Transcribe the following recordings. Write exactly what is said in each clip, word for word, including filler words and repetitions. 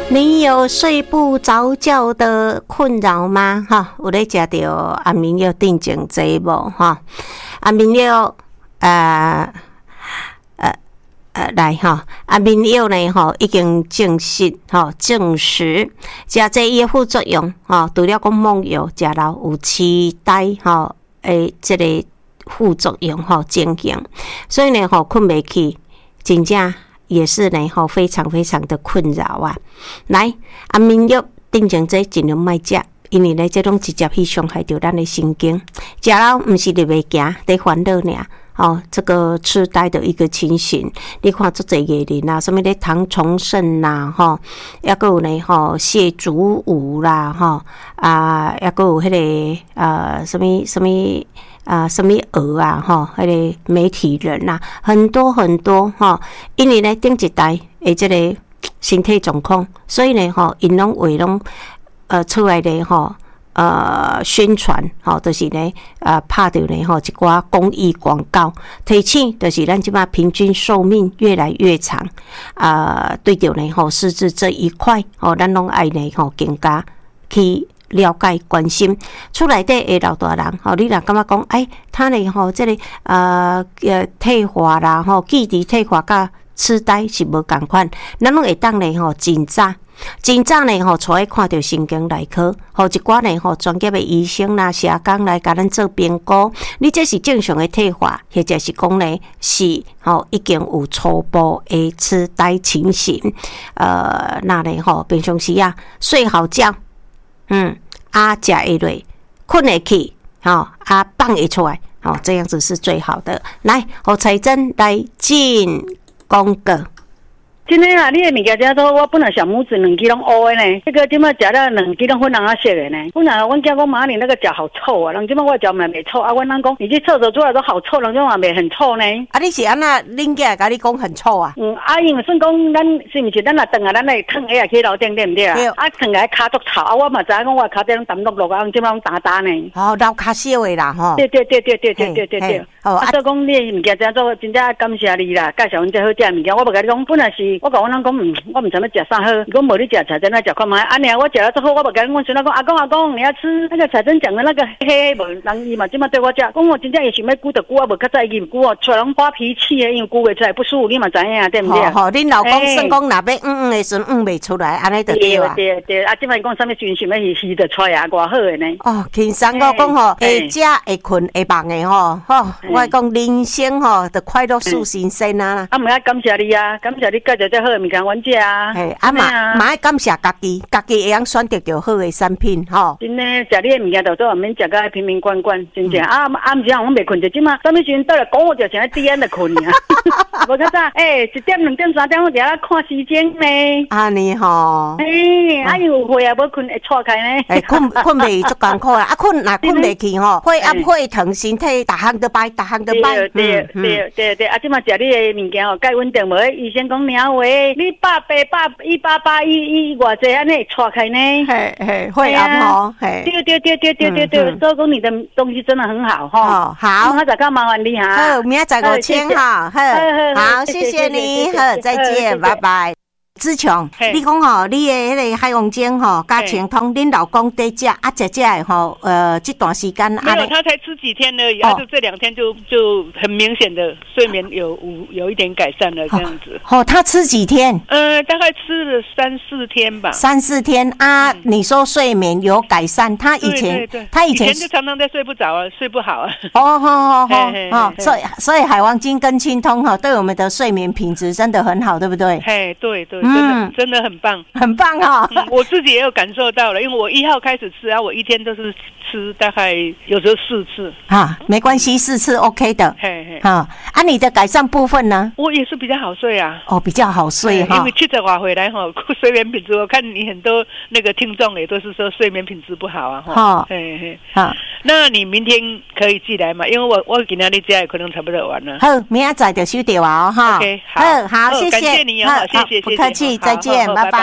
你有睡不着觉的困扰吗？哈，有咧食到安眠药定情剂无？哈，安眠药，呃呃呃，来哈，安眠药呢？哈，已经证实，哈，证实食这伊的副作用，哈，除了讲猛药食了有痴呆，哈，诶，这个副作用哈，真强，所以呢，哈，困袂去，真正。也是呢，吼非常非常的困扰啊！来，安眠药定情剂尽量莫食，因为呢，这种直接去伤害到咱的神经。食了不是你袂行，得烦恼呢。哦，这个痴呆的一个情形，你看做这个人啊，什么的唐崇盛啦，吼，也个有呢，吼谢祖武啦，吼啊，也个有迄个呃，什么什么。啊，什么鹅啊，哈，迄个媒体人啊，很多很多哈，因为呢，顶一代诶，这个身体状况，所以呢，哈，因拢为拢呃出来的哈，呃宣传，哈，就是呢，呃拍到呢，哈一寡公益广告，提醒就是咱即马平均寿命越来越长，啊、呃，对着呢，哈，失智这一块，哦，咱拢爱呢，哈，更加去。了解关心，厝内底的老大人，吼，你若感觉讲，哎，他呢，吼，这个呃呃退化啦，吼，记忆退化甲痴呆是无共款，咱拢会当呢，吼，真早，真早呢，吼，带看到神经内科，吼，一寡呢，吼，专业的医生啦、社工来甲咱做评估，你这是正常的退化，或者是讲呢，是吼已经有初步的痴呆情形，呃，那呢，吼，平常时啊，睡好觉。嗯，啊，食会落，困会去，吼、哦，啊，放会出来，吼、哦，这样子是最好的。来，和彩珍来进广告。 真诶啊！你诶物件遮多，我本来小拇指两支拢乌诶呢，这个即摆食了两支拢粉红啊色诶呢。本来阮囝讲妈，你那个脚好臭啊，人即摆我脚嘛袂臭啊，阮人讲你去厕所出来都好臭，人即嘛袂很臭呢。 啊，你是安那恁囝甲你讲很臭啊？ 嗯，啊，因为算讲咱是毋是咱若转啊，咱来烫下去楼顶对毋对啊？对。啊，烫下骹足臭啊，我嘛知影讲我骹底拢澹落落啊，即摆拢打打呢。 哦，流骹烧诶啦，吼。 对对对对对对对对对。 哦， 啊，所以讲你诶物件遮做真正感谢你啦，介绍阮遮好食物件，我无甲你讲，本来是我甲阮人讲嗯。我唔知要食啥好，如果无你食彩珍来食看卖，啊娘我食了之后，我无跟阮孙仔讲，阿公阿公，你要吃那个彩珍讲的那个黑黑无人伊嘛，即马对我食，讲我真正也想要久就久啊，无较早伊唔久哦，出来拢发脾气诶，因为久袂出来不舒服，你嘛知影啊，对唔对？ 吼吼，恁老公算讲若要嗯嗯诶时嗯袂出来，安尼就对啊。 对对，啊，即摆讲啥物时想要去吸得出来啊，偌好诶呢。 哦，轻松我讲吼，会食会困会梦诶吼，吼，我讲人生吼，就快乐素新鲜啊。 啊，唔要感谢你啊，感谢你介绍这好诶物件，阮食啊。 啊嘛，嘛爱感谢家己，家己会晓选择到好的产品，吼。 真诶，食你诶物件就都唔免食到瓶瓶罐罐，真正、嗯、啊啊！唔是啊，我袂困着，即马啥物时阵倒来讲我就像滴眼就困啊。无较早，诶、欸，一点两点三点我伫遐看时间呢。 啊，你吼。 诶、欸，啊有会啊，无困会错开呢。 诶、欸，困困袂足艰苦啦，啊困若困袂去吼，血压血糖身体，逐项都歹，逐项都歹。 对对对对，啊，即马食你诶物件吼，介稳定无？医生讲领话，你百八百一百八一一偌济安尼错开呢？ 嘿嘿，血压吼，嘿。 对对对对对对对，所以讲你的东西真的很好哈。 好， 明仔载麻烦你哈。 好，明仔载五千哈。好，好，谢谢你，好，再见，拜拜。志强，你讲吼，你的迄个海王精吼，加清通，恁老公在食，啊，食食的吼，呃，这段时间没有，他才吃几天而已，啊，就这两天就就很明显的睡眠有有一点改善了，这样子。 哦，他吃几天？ 呃，大概吃了三四天吧。 三四天啊，你说睡眠有改善，他以前他以前以前就常常在睡不着啊，睡不好啊。 哦，好好好，哦，所以所以海王精跟清通哈，对我们的睡眠品质真的很好，对不对？ 嘿，对对。真的、嗯、真的很棒， 很棒哈、哦嗯！我自己也有感受到了，因为我一号开始吃啊，我一天都是吃大概有时候四次啊，没关系，四次 OK 的。 嘿嘿， 啊，啊，你的改善部分呢？ 我也是比较好睡啊。 哦，比较好睡哈， 因为七十瓦回来哈，睡眠品质，我看你很多那个听众也都是说睡眠品质不好啊哈。嘿嘿，好，那你明天可以寄来嘛？因为我我今天你家可能差不多完了。 好，明仔载就收到啊哈。 OK， 好，好，谢谢， 感谢你哦，谢谢， 不客气，再见，拜拜。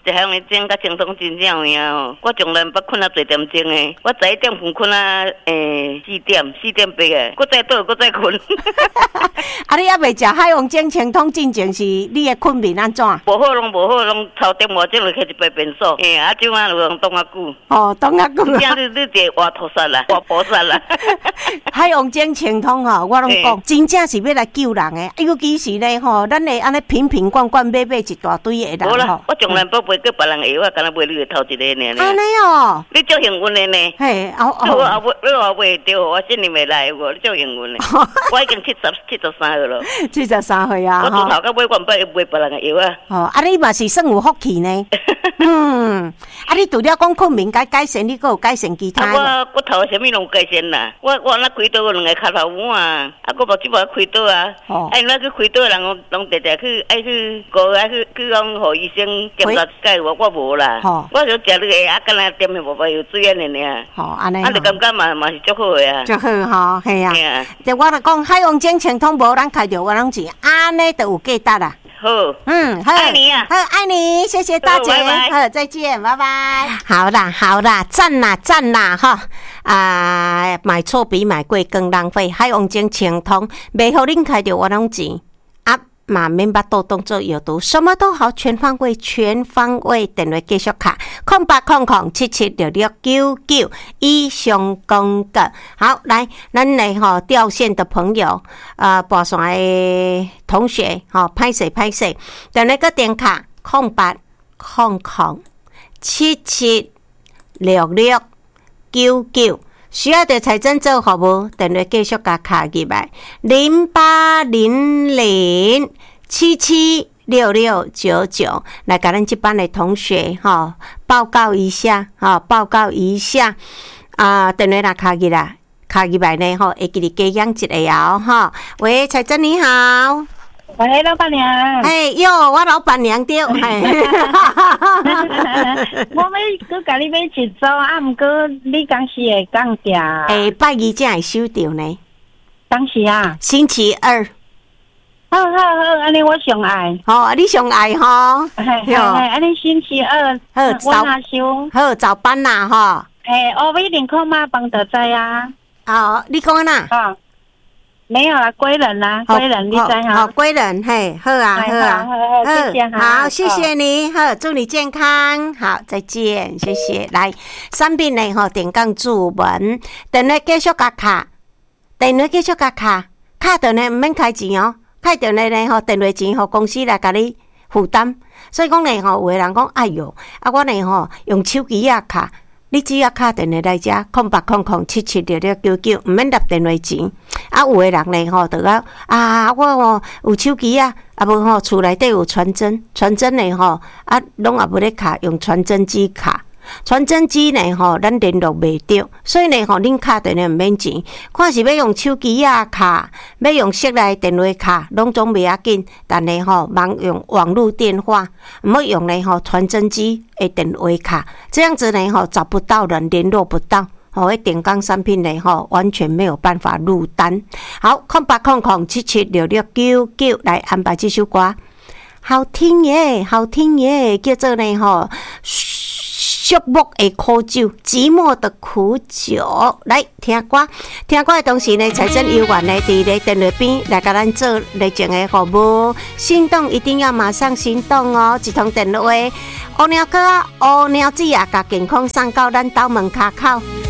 食海洋精甲精通真正有影哦。我从来捌困啊几点钟诶，我十一点半困啊诶四点四点八诶，搁再倒搁再困。 啊，你还未食海洋精清通进前是你诶困眠安怎？ 无好拢无好拢头点外钟就开始排便所，诶啊，即晚就用冻啊久。 哦，冻啊久。 这你你这活菩萨啦，活菩萨啦。 海洋精清通吼，我拢讲真正是要来救人诶，尤其是咧吼，咱会安尼瓶瓶罐罐买买一大堆诶人吼。无啦， 我从来不买过别人诶药，我敢若买你诶头一个尔。 安尼哦， 你足幸运诶呢。 嘿，哦哦。 我后尾你后尾对我心里面来无，你足幸运诶。我已经七十七十三岁咯。 七十三岁啊！ 我从头到尾我毋捌买别人诶药啊。 哦，啊你嘛是算有福气呢。嗯，啊你除了讲困眠改改善，你阁有改善其他？ 啊，我骨头啥物拢改善啦。我我那开刀有两个脚头碗啊，啊，我目睭无开刀啊。哦。哎，那去开刀人拢拢直直去爱去过爱去去讲，互医生检查解我，我无啦。哦。我就食你个啊，敢若点的无有水安尼尔。哦，安尼。啊，就感觉嘛嘛是足好诶啊。 足好吼，系啊。就我就讲海洋精清通无咱开着我拢钱，安尼就有价值啦。 好， 嗯，好， 爱你啊， 好，爱你，谢谢大姐，好，再见，拜拜。好啦，好啦，赞啦，赞啦，哈啊，买错比买贵更浪费，海洋精清通，袂互恁开着我拢钱啊。嘛免巴肚当做有毒，什么都好，全方位，全方位。电话继续卡，空八空空七七六六九九。以上公告。好，来，咱来吼掉线的朋友，呃，拨线的同学，吼，歹势歹势，电话个电卡空八空空七七六六九九。需要的财政做服务，电话继续甲卡入来，零八零零七七六六九九，来甲咱这班的同学哈报告一下哈，报告一下啊！电话若卡入来，卡入来呢吼，会给你加养一个哦哈。喂，财政你好。 喂，老板娘。 哎哟，我老板娘对。嘿我要搁甲你买一组，啊，毋过你当时会降价。 哎，拜二才会收到呢。 当时啊？ 星期二。 好好好，安尼我上爱。 哦，你上爱吼。 嘿嘿，安尼星期二， 好早收。 好早班啦吼。 哎，我买零块嘛，帮得在啊。 哦，你讲哪？ 啊。没有啦，归人啦，归人，你知哈？ 好，归人，嘿，好啊，好啊， 好，谢谢哈， 好，谢谢你，好，祝你健康，好，再见，谢谢。来，产品呢，吼，点杠注文，电话继续甲卡，电话继续甲卡，卡到呢唔免开钱哦，开到呢呢吼，电话钱吼公司来甲你负担，所以讲呢吼，有的人讲，哎哟，啊我呢吼用手机啊卡。你只要打电话来遮，空八空空七七六六九九，毋免拿电话钱。啊，有的人呢吼，就讲啊，我吼有手机啊，啊无吼厝内底有传真，传真呢吼，啊拢也无咧卡，用传真机卡。传真机呢吼，咱联络袂到，所以呢吼，恁卡电话毋免钱。看是要用手机啊卡，要用室内电话卡，拢总袂要紧。但呢吼，忙用网络电话，毋要用呢吼传真机的电话卡，这样子呢吼找不到人，联络不到。哦，迄电工产品呢吼，完全没有办法入单。好，空八空空七七六六九九来安排这首歌，好听耶，好听耶，叫做呢吼。寂寞的苦酒，寂寞的苦酒，来听歌。听歌的同时呢，财政有缘呢，伫咧电话边来甲咱做热情的服务。心动一定要马上行动哦！一通电话，乌鸟哥、乌鸟子啊，甲健康送到咱斗门骹口。